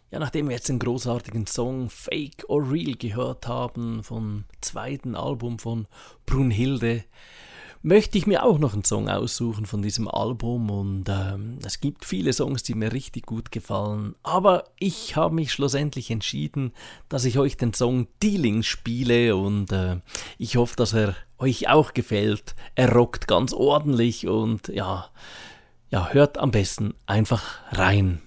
Ja, nachdem wir jetzt den großartigen Song Fake or Real gehört haben vom zweiten Album von Brunhilde, möchte ich mir auch noch einen Song aussuchen von diesem Album und es gibt viele Songs, die mir richtig gut gefallen, aber ich habe mich schlussendlich entschieden, dass ich euch den Song Dealing spiele und ich hoffe, dass er euch auch gefällt. Er rockt ganz ordentlich und ja, hört am besten einfach rein.